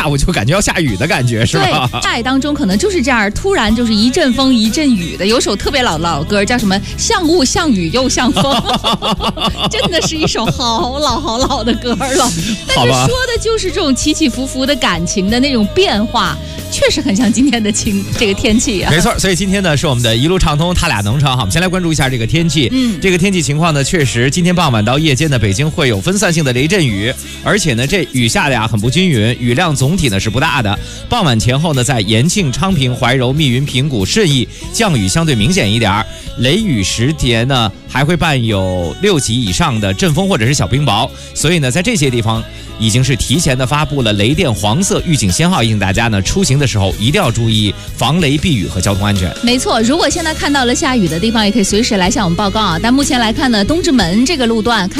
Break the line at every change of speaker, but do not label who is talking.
下午就感觉要下雨的感觉，是吧？
对，大雨当中可能就是这样，突然就是一阵风一阵雨的。有首特别老的歌叫什么？像雾像雨又像风，真的是一首好老的歌了。但是说的就是这种起起伏伏的感情的那种变化，确实很像今天的这个天气啊。
没错，所以今天呢是我们的一路畅通，他俩能成。好，我们先来关注一下这个天气。这个天气情况呢，确实今天傍晚到夜间呢，北京会有分散性的雷阵雨，而且呢这雨下的呀很不均匀，雨量总体呢是不大的。傍晚前后呢，在延庆、昌平、怀柔、密云、平谷、顺义降雨相对明显一点，雷雨时节呢还会伴有6级以上的阵风或者是小冰雹，所以呢在这些地方已经是提前的发布了雷电黄色预警信号，提醒大家呢出行的时候一定要注意防雷避雨和交通安全。
没错，如果现在看到了下雨的地方，也可以随时来向我们报告啊。但目前来看呢，东直门这个路段看